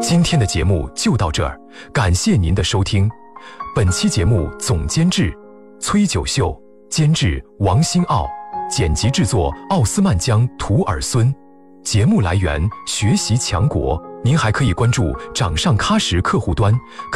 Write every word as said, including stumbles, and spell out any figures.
今天的节目就到这儿，感谢您的收听。本期节目总监制崔九秀，监制王新奥，剪辑制作奥斯曼江图尔孙。节目来源学习强国。您还可以关注掌上喀什客户端。